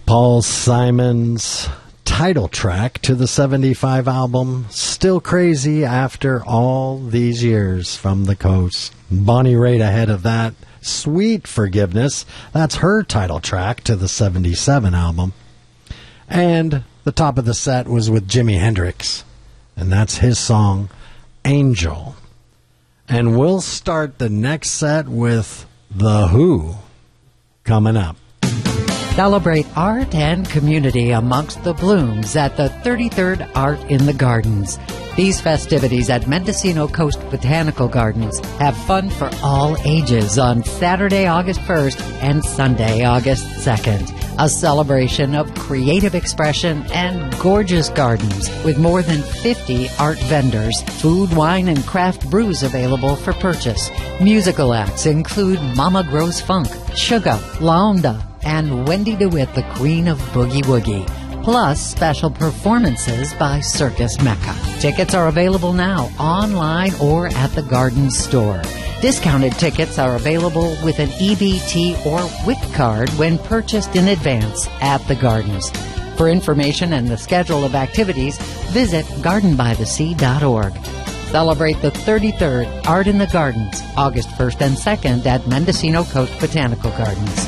Paul Simon's title track to the 75 album, Still Crazy After All These Years, from the Coast. Bonnie Raitt ahead of that, Sweet Forgiveness. That's her title track to the 77 album. And the top of the set was with Jimi Hendrix, and that's his song, Angel. And we'll start the next set with The Who coming up. Celebrate art and community amongst the blooms at the 33rd Art in the Gardens. These festivities at Mendocino Coast Botanical Gardens have fun for all ages on Saturday, August 1st and Sunday, August 2nd. A celebration of creative expression and gorgeous gardens with more than 50 art vendors, food, wine, and craft brews available for purchase. Musical acts include Mama Grows Funk, Sugar, La Onda, and Wendy DeWitt, the Queen of Boogie Woogie, plus special performances by Circus Mecca. Tickets are available now, online or at the Garden store. Discounted tickets are available with an EBT or WIC card when purchased in advance at the Gardens. For information and the schedule of activities, visit gardenbythesea.org. Celebrate the 33rd Art in the Gardens, August 1st and 2nd at Mendocino Coast Botanical Gardens.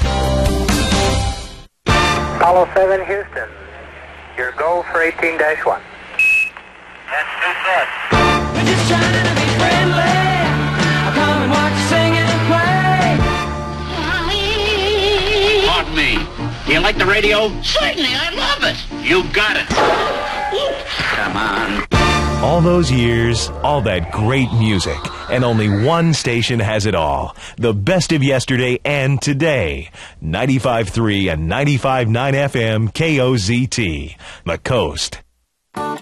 Apollo 7 Houston, your go for 18-1. That's too set. We're just trying to be friendly. I'll come and watch you sing and play. Pardon me. Do you like the radio? Certainly, I love it. You got it. Come on. All those years, all that great music, and only one station has it all. The best of yesterday and today. 95.3 and 95.9 FM KOZT. The Coast.